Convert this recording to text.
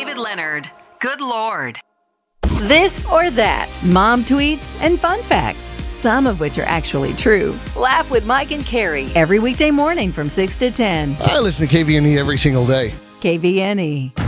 David Leonard. Good Lord. This or that. Mom tweets and fun facts, some of which are actually true. Laugh with Mike and Carrie every weekday morning from 6 to 10. I listen to KVNE every single day. KVNE.